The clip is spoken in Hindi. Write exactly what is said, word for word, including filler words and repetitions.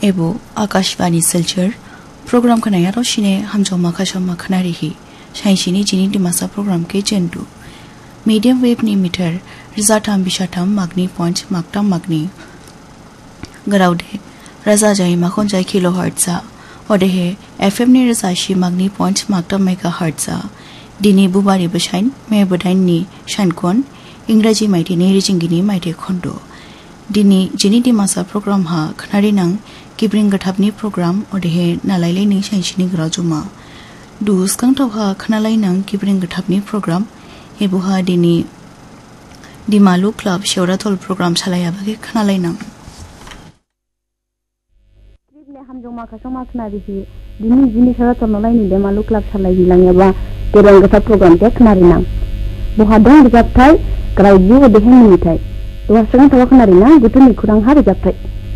एबो आकाशवाणी सिलचर प्रोग्राम खनाया रोशिने हमजो माखाशो मखनारी ही शाइशिनी जिनी दिमासा प्रोग्राम के जेंडू मीडियम वेव नि मीटर रिजाथाम बिशाथाम मागनी पॉइंट मागताम मागनी गराउडे रजा जाई माखन जाई किलो हर्ट्जा ओदेहे एफएम नि रजाशी मागनी पॉइंट मागताम मेगा हर्ट्जा दिनी बुबारी बशाइन मे बदाइन नि शानकोन इंग्राजी माइथि नि रिजिंगिनी माइथि खंडो दिनी जिनी दिमासा प्रोग्राम हा खनारी नंग किब्रिंग गथाबनी प्रोग्राम ओदेहे नालाइले नि शाइशिनी गराजुमा दुस कंथावहा खनालाई नंग किब्रिंग गथाबनी प्रोग्राम एबुहा दिनी दिमालु क्लब शेवराथल प्रोग्राम सालायाबागे खनालाई नंग ट्रिपने हमजो माखासो माखनारि hi दिनी जिनी शेवराथल नालाइनि दिमालु क्लब सालायनि लांयाबा किब्रिंग गथाब प्रोग्राम के खनारि नंग बुहा दं रिजाबथाय ग्राउडनि ओदेहे मिनिथाय दुवा संग थावा खनारि नंग गुतुनि खुरां हा रिजाबथाय